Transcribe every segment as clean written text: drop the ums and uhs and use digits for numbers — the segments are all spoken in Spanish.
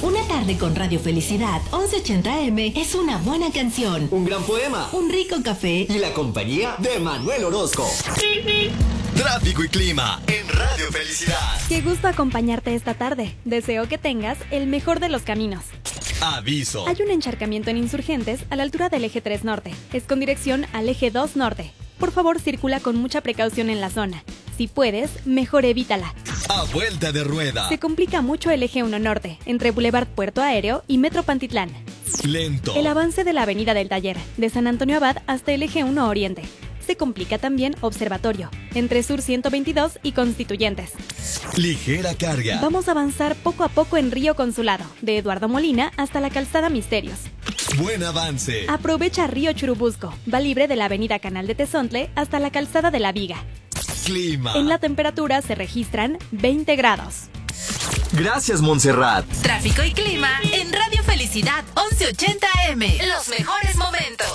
Una tarde con Radio Felicidad 1180M es una buena canción, un gran poema, un rico café y la compañía de Manuel Orozco. Tráfico y clima en Radio Felicidad. Qué gusto acompañarte esta tarde. Deseo que tengas el mejor de los caminos. Aviso. Hay un encharcamiento en Insurgentes a la altura del eje 3 Norte. Es con dirección al eje 2 Norte. Por favor, circula con mucha precaución en la zona. Si puedes, mejor evítala. A vuelta de rueda. Se complica mucho el eje 1 Norte, entre Boulevard Puerto Aéreo y Metro Pantitlán. Lento. El avance de la Avenida del Taller, de San Antonio Abad hasta el eje 1 Oriente. Se complica también Observatorio, entre Sur 122 y Constituyentes. Ligera carga. Vamos a avanzar poco a poco en Río Consulado, de Eduardo Molina hasta la Calzada Misterios. Buen avance. Aprovecha Río Churubusco, va libre de la Avenida Canal de Tezontle hasta la Calzada de la Viga. Clima. En la temperatura se registran 20 grados. Gracias, Montserrat. Tráfico y clima en Radio Felicidad 1180M. Los mejores momentos.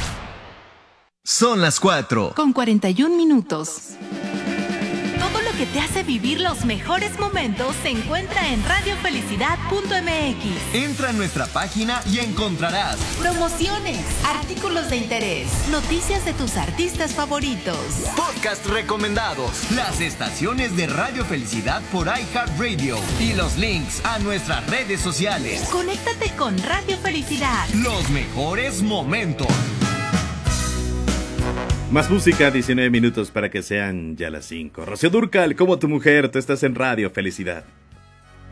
Son las 4. Con 41 minutos. Todo lo que te hace vivir los mejores momentos se encuentra en radiofelicidad.mx. Entra a nuestra página y encontrarás Promociones, artículos de interés, noticias de tus artistas favoritos, podcast recomendados, las estaciones de Radio Felicidad por iHeartRadio y los links a nuestras redes sociales. Conéctate con Radio Felicidad. Los mejores momentos. Más música, 19 minutos para que sean ya las 5. Rocío Dúrcal, como tu mujer, tú estás en Radio Felicidad.